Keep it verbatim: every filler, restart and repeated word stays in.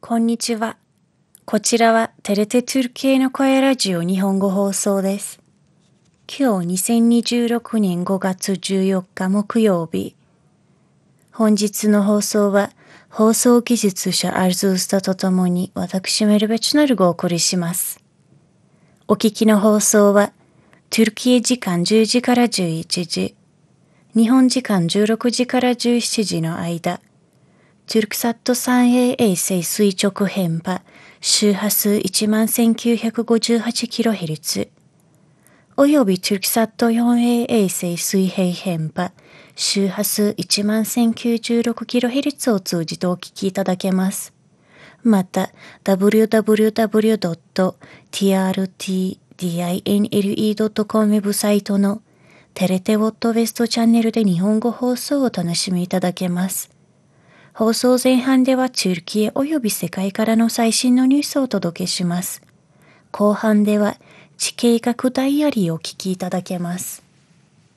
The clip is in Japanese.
こんにちは。こちらはテレテトゥルキエの声ラジオ日本語放送です。今日にせんにじゅうろくねんごがつじゅうよっか木曜日。本日の放送は放送技術者アルズースタとともに私メルベチュナルがお送りします。お聞きの放送はトゥルキエ時間じゅうじからじゅういちじ、日本時間じゅうろくじからじゅうしちじの間、トゥルクサット スリーエー 衛星垂直変波周波数 いちまんせんきゅうひゃくごじゅうはちキロヘルツ およびトゥルクサット フォーエー 衛星水平変波周波数 いちまんせんきゅうじゅうろくキロヘルツ を通じてお聞きいただけます。また ダブリューダブリューダブリュードットティーアールティーディーアイエヌエルイードットコム ウェブサイトのテレテウォットウェストチャンネルで日本語放送をお楽しみいただけます。放送前半ではトゥルキエおよび世界からの最新のニュースをお届けします。後半では地形学ダイアリーをお聞きいただけます。